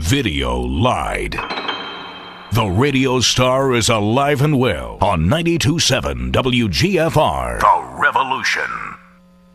Video lied. The radio star is alive and well on 92.7 WGFR. The Revolution.